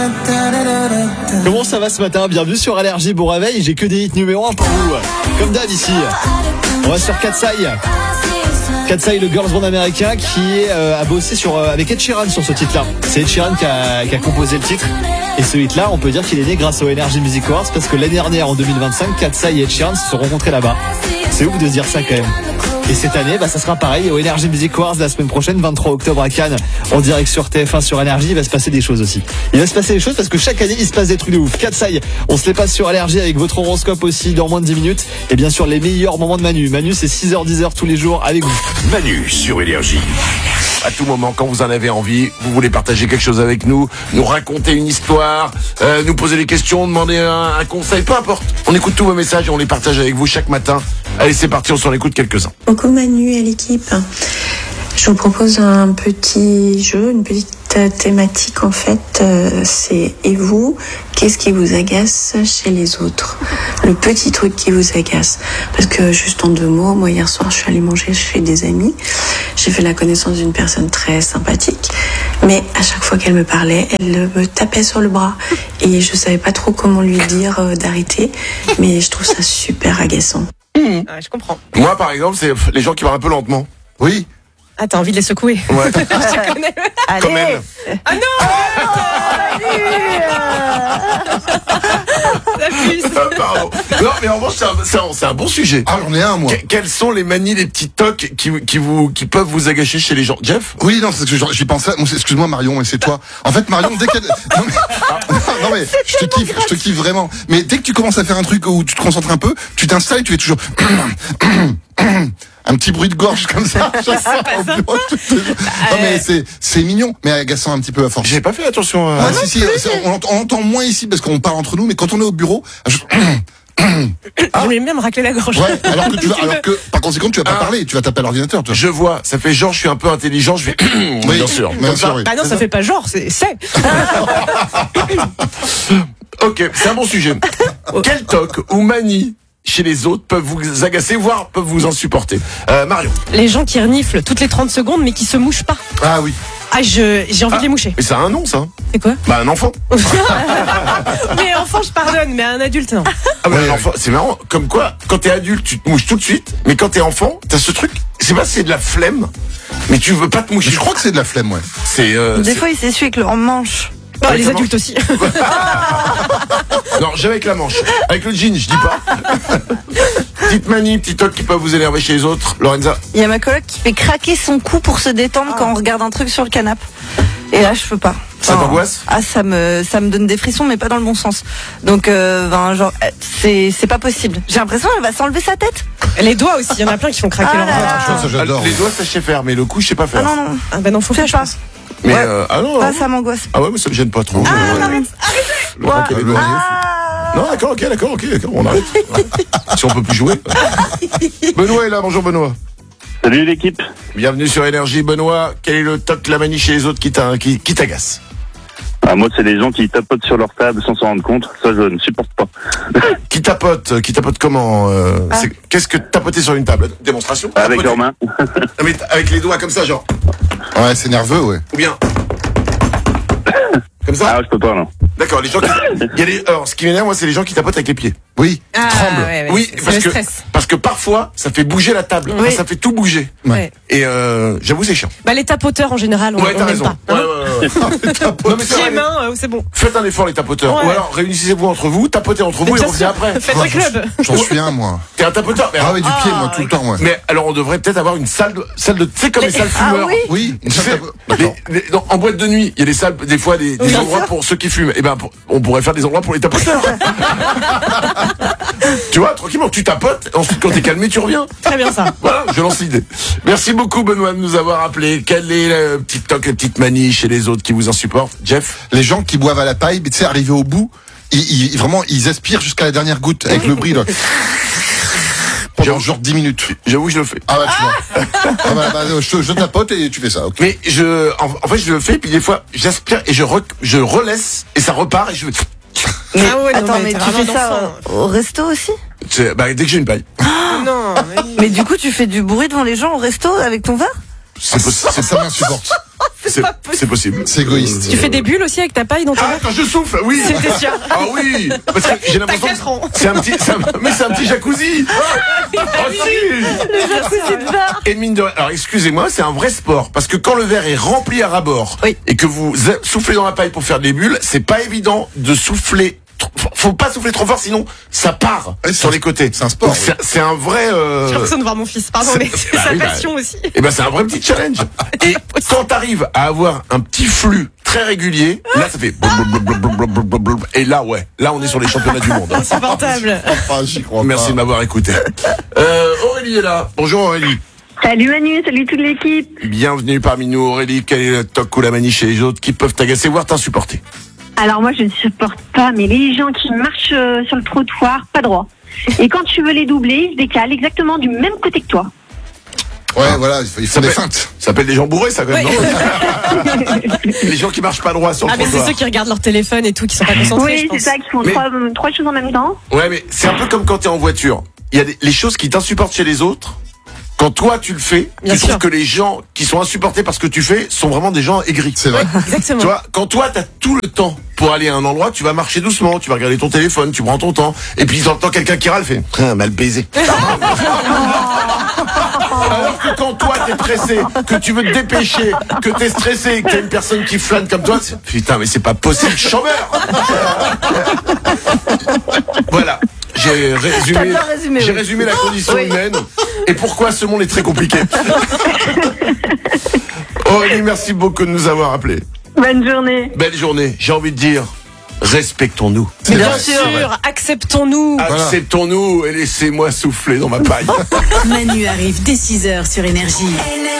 Comment ça va ce matin? Bienvenue sur Allergie, bon réveil. J'ai que des hits numéro 1 pour vous. Comme d'hab ici. On va sur Katsai, le girls band américain qui a bossé avec Ed Sheeran sur ce titre-là. C'est Ed Sheeran qui a composé le titre. Et ce hit-là, on peut dire qu'il est né grâce au Energy Music Awards parce que l'année dernière, en 2025, Katsai et Ed Sheeran se sont rencontrés là-bas. C'est ouf de se dire ça quand même. Et cette année, ça sera pareil au Energy Music Awards la semaine prochaine, 23 octobre à Cannes, en direct sur TF1 sur Allergie. Il va se passer des choses aussi. Il va se passer des choses parce que chaque année, il se passe des trucs de ouf. Katsai, on se les passe sur Allergie avec votre horoscope aussi dans moins de 10 minutes. Et bien sûr, les meilleurs moments de Manu. Manu, c'est 6h, 10h tous les jours avec vous. Manu sur Énergie. À tout moment, quand vous en avez envie, vous voulez partager quelque chose avec nous, nous raconter une histoire, nous poser des questions, demander un conseil, peu importe. On écoute tous vos messages et on les partage avec vous chaque matin. Allez, c'est parti, on s'en écoute quelques-uns. Coucou Manu et l'équipe. Je vous propose un petit jeu, une petite thématique en fait. C'est et vous, qu'est-ce qui vous agace chez les autres? Le petit truc qui vous agace. Parce que juste en 2 mots, moi hier soir je suis allée manger chez des amis. J'ai fait la connaissance d'une personne très sympathique. Mais à chaque fois qu'elle me parlait, elle me tapait sur le bras. Et je savais pas trop comment lui dire d'arrêter. Mais je trouve ça super agaçant. Ouais, je comprends. Moi, par exemple, c'est les gens qui parlent un peu lentement. Oui. Ah, t'as envie de les secouer. Ouais. Je te connais. Quand même. Ah non La puce. Pardon. Non, mais en revanche, c'est un bon sujet. Ah, j'en ai un, moi. Quels sont les manies, les petits tocs qui peuvent vous agacer chez les gens? Jeff? Oui, non, c'est ce que j'y pensais. Excuse-moi, Marion, et c'est toi. En fait, Marion, dès qu'elle... Non, mais je te kiffe vraiment. Mais dès que tu commences à faire un truc où tu te concentres un peu, tu t'installes et tu fais toujours... un petit bruit de gorge comme ça. Non, mais c'est mignon, mais agaçant un petit peu à force. J'ai pas fait attention à... Ah, si, on entend moins ici parce qu'on parle entre nous, mais quand on est au bureau... J'aime bien me racler la gorge. Ouais, alors que par conséquent tu vas pas parler, tu vas taper à l'ordinateur, toi. Je vois, ça fait genre je suis un peu intelligent, je vais oui, bien sûr. Bien sûr, oui. Ah non, ça fait pas genre, c'est. Ok, c'est un bon sujet. Quel toc ou manie chez les autres peuvent vous agacer, voire peuvent vous insupporter? Marion. Les gens qui reniflent toutes les 30 secondes mais qui se mouchent pas. Ah oui. Ah, j'ai envie de les moucher. Mais ça a un nom, ça. C'est quoi? Un enfant. Mais enfant, je pardonne, mais un adulte, non. Ah ouais, un enfant, c'est marrant. Comme quoi, quand t'es adulte, tu te mouches tout de suite, mais quand t'es enfant, t'as ce truc. C'est pas, c'est de la flemme, mais tu veux pas te moucher. Je crois que c'est de la flemme, ouais. Des fois, ils s'essuient avec leur manche. Bah, les adultes aussi. Non, jamais avec la manche. Avec le jean, je dis pas. Petite manie, petit toc qui peuvent vous énerver chez les autres. Lorenza. Il y a ma coloc qui fait craquer son cou pour se détendre quand on regarde un truc sur le canapé. Et là, je peux pas. Ça t'angoisse? Ah, ça me donne des frissons, mais pas dans le bon sens. Donc, genre, c'est pas possible. J'ai l'impression qu'elle va s'enlever sa tête. Les doigts aussi, il y en a plein qui font craquer leur doigts. Ça, j'adore. Les doigts, ça je sais faire, mais le cou, je sais pas faire. Ah non. Ah ben non, faut faire, je pense. Mais Ouais. non. Ah, ça m'angoisse. Ah ouais, mais ça me gêne pas trop. Arrêtez. Non, d'accord, ok, on arrête. Si on peut plus jouer. Benoît est là, bonjour Benoît. Salut l'équipe. Bienvenue sur Énergie. Benoît, quel est le toc, la manie chez les autres qui t'agace? Moi, c'est les gens qui tapotent sur leur table sans s'en rendre compte. Ça, je ne supporte pas. Qui tapote comment Qu'est-ce que tapoter sur une table? Démonstration? Avec leurs mains. Mais avec les doigts comme ça, genre. Ouais, c'est nerveux, ouais. Ou bien comme ça? Ah, je peux pas, non. D'accord, les gens qui... Alors, ce qui m'énerve, moi, c'est les gens qui tapotent avec les pieds. Oui. Tremble. Ouais, Oui, parce que parfois, ça fait bouger la table. Oui. Ça fait tout bouger. Ouais. Et j'avoue, c'est chiant. Bah, les tapoteurs, en général, on Ouais, t'as n'aime raison. pas. Ouais. Non, mais c'est Pieds, vrai, mains, c'est bon. faites un effort, les tapoteurs. Ouais. Ou alors, réunissez-vous entre vous, tapotez entre vous et Bien revenez sûr. après. Faites un club. J'en suis un, moi. T'es un tapoteur. Mais, Ah oui, du pied, moi, tout le temps, ouais. mais alors, on devrait peut-être avoir une salle de, tu sais, comme les salles fumeurs. oui. Oui, Tu sais, d'accord. non, en boîte de nuit, il y a des salles, des fois, des endroits pour ceux qui fument. Et ben, on pourrait faire des endroits pour les tapoteurs. Tu vois, tranquillement, tu tapotes, ensuite, quand t'es calmé, tu reviens. Très bien ça. Voilà, je lance l'idée. Merci beaucoup, Benoît, de nous avoir appelé. Quel est le petit toc, la petite manie chez les autres qui vous insupportent? Jeff? Les gens qui boivent à la paille, mais tu sais, arrivés au bout, vraiment, ils aspirent jusqu'à la dernière goutte avec le bruit, là. Pendant genre 10 minutes. J'avoue, je le fais. Ah bah, tu vois. Je tapote et tu fais ça, ok. Mais en fait, je le fais, puis des fois, j'aspire et je relaisse, et ça repart, et je fais... Mais, Ah ouais, non, attends, mais t'es tu fais vraiment ça enfant. au resto aussi? Dès que j'ai une paille. Non, Mais du coup, tu fais du bruit devant les gens au resto avec ton verre? Ça m'insupporte. C'est possible. C'est égoïste. Tu fais des bulles aussi avec ta paille dans ton Ah, quand je souffle, oui. C'était sûr. Ah oui, parce que j'ai l'impression T'as 4 ans. que c'est un petit jacuzzi. Aussi. Le jacuzzi de bar. Et mine de rien, alors excusez-moi, c'est un vrai sport parce que quand le verre est rempli à ras-bord Oui. et que vous soufflez dans la paille pour faire des bulles, c'est pas évident de souffler. Faut pas souffler trop fort, sinon ça part Ouais, sur les côtés. c'est un sport, Donc, oui. c'est un vrai. J'ai l'impression de voir mon fils, pardon, mais c'est bah sa oui, bah, passion aussi. Et ben c'est un vrai petit challenge. Et quand t'arrives à avoir un petit flux très régulier, là ça fait blablabla. Et là ouais, là on est sur les championnats du monde. Insupportable. Enfin, j'y crois Merci de pas. m'avoir écouté. Aurélie est là. Bonjour Aurélie. Salut Manu, salut toute l'équipe. Bienvenue parmi nous Aurélie. Quel est le toc ou la manie chez les autres qui peuvent t'agacer, voire t'insupporter? Alors moi je ne supporte pas, mais les gens qui marchent sur le trottoir, pas droit. Et quand tu veux les doubler, ils se décalent exactement du même côté que toi. Ouais, voilà, il faut des feintes. Ça s'appelle des gens bourrés, ça, quand même, Oui. non? Les gens qui marchent pas droit sur le Ah, mais c'est trottoir. ceux qui regardent leur téléphone et tout, qui sont pas concentrés, je Oui, c'est pense. ça, qui font Mais- trois choses en même temps. Ouais, mais c'est un peu comme quand t'es en voiture. Il y a les choses qui t'insupportent chez les autres. Quand toi tu le fais, Bien tu sûr. trouves que les gens qui sont insupportés par ce que tu fais sont vraiment des gens aigris. C'est vrai. Exactement. Tu vois, quand toi t'as tout le temps pour aller à un endroit, tu vas marcher doucement, tu vas regarder ton téléphone, tu prends ton temps, et puis t'entends quelqu'un qui râle, fait mal baisé. Alors que quand toi t'es pressé, que tu veux te dépêcher, que t'es stressé, que t'as une personne qui flâne comme toi, putain mais c'est pas possible, chômeur. Voilà. J'ai T'as bien résumé, oui. résumé la condition Oui. humaine et pourquoi ce monde est très compliqué. Aurélie, merci beaucoup de nous avoir appelés. Bonne journée. Belle journée. J'ai envie de dire, respectons-nous. C'est Bien vrai. sûr. Acceptons-nous. Acceptons-nous et laissez-moi souffler dans ma paille. Manu arrive dès 6h sur Énergie.